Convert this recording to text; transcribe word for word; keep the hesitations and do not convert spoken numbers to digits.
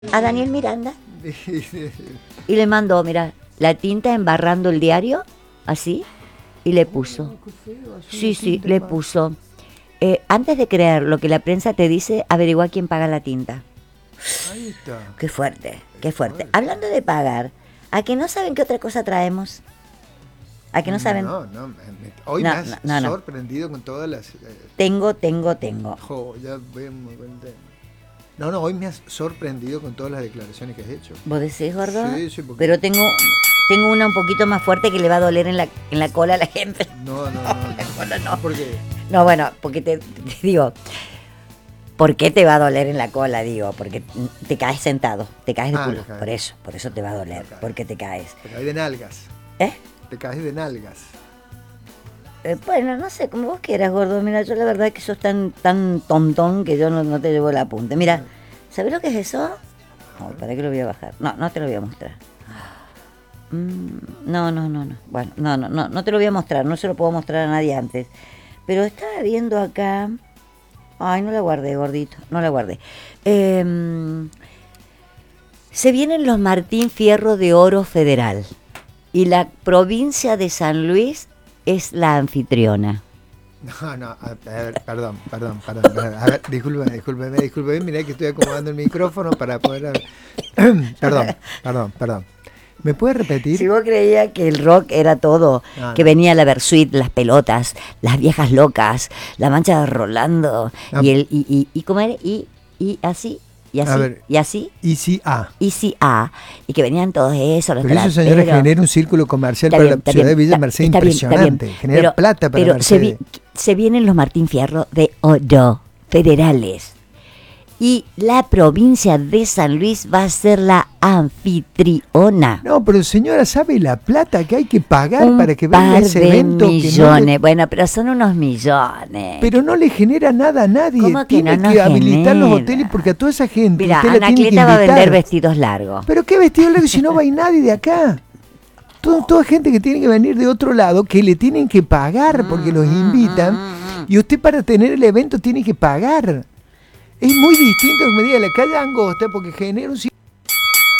a Daniel Miranda y le mandó, mira, la tinta embarrando el diario, así, y le puso. Sí, sí, le puso. Eh, antes de creer lo que la prensa te dice, averigua quién paga la tinta. Ahí está. Qué fuerte, qué fuerte. Hablando de pagar, ¿a que no saben qué otra cosa traemos? ¿A que no saben? No, no, me- me- hoy No, me has no, no, no. sorprendido con todas las... eh, Tengo, tengo, tengo. jo, ya vemos, vemos. No, no, hoy me has sorprendido con todas las declaraciones que has hecho. ¿Vos decís, gordo? Sí, sí, porque- Pero tengo, tengo una un poquito más fuerte que le va a doler en la, en la cola a la gente. No, no, no. cola no. Porque No, bueno, porque te, te digo, ¿por qué te va a doler en la cola? Digo, porque te caes sentado, te caes de Ah, culo, te caes. por eso, por eso te va a doler, Te caes. porque te caes. te caes de nalgas. ¿Eh? Te caes de nalgas. Eh, bueno, no sé, como vos quieras, gordo. Mira, yo la verdad es que sos tan, tan tontón que yo no, no te llevo la punta. Mira, ¿sabés lo que es eso? No, ¿para qué lo voy a bajar? No, no te lo voy a mostrar. Mm, no, no, no, no. Bueno, no, no, no, no te lo voy a mostrar. No se lo puedo mostrar a nadie antes. Pero estaba viendo acá. Ay, no la guardé, gordito. No la guardé. Eh, se vienen los Martín Fierro de Oro Federal. Y la provincia de San Luis es la anfitriona. No, no, a, a ver, perdón, perdón, perdón, perdón. A ver, discúlpeme, discúlpeme, discúlpeme, mirá que estoy acomodando el micrófono para poder... Perdón, perdón, perdón. ¿Me puede repetir? Si vos creías que el rock era todo, Ah, que no. venía la Versuit, las pelotas, las viejas locas, la mancha de Rolando, Ah. y el y, y, y ¿cómo era? Y, y así, y así, A ver. y así, Y si A. y sí, ah, y que venían todos esos, los Pero eso, traperos. señora, genera un círculo comercial Está para bien, está la ciudad bien, de Villa está- Merced está bien, está impresionante. bien. Genera Pero- plata para pero se, Mercedes. vi- se vienen los Martín Fierro de Oro federales. Y la provincia de San Luis va a ser la anfitriona. No, pero señora, ¿sabe la plata que hay que pagar Un para que venga par ese de evento? millones. Que no le- Bueno, pero son unos millones. pero no le genera nada a nadie. ¿Cómo que Tiene no nos que habilitar los genera? hoteles porque a toda esa gente Mira, usted la tiene que Anacleta va a invitar. vender vestidos largos. Pero qué vestido largo si no va a ir nadie de acá. Todo- toda gente que tiene que venir de otro lado, que le tienen que pagar porque los invitan. Y usted para tener el evento tiene que pagar. Es muy distinto que me diga la calle Angosta porque genera un